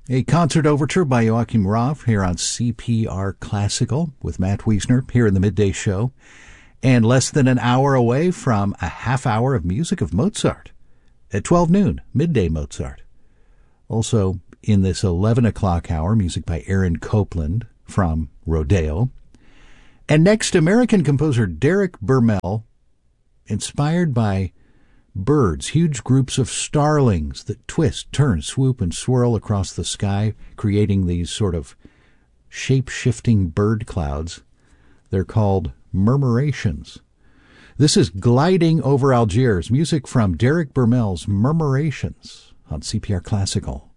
A concert overture by Joachim Rav here on CPR Classical with Matt Wiesner here in the Midday Show. And less than an hour away from a half hour of music of Mozart at 12 noon, Midday Mozart. Also in this 11 o'clock hour, music by Aaron Copland from Rodeo. And next, American composer Derek Burmell, inspired by birds, huge groups of starlings that twist, turn, swoop, and swirl across the sky, creating these sort of shape-shifting bird clouds. They're called murmurations. This is Gliding Over Algiers, music from Derek Burmell's Murmurations on CPR Classical.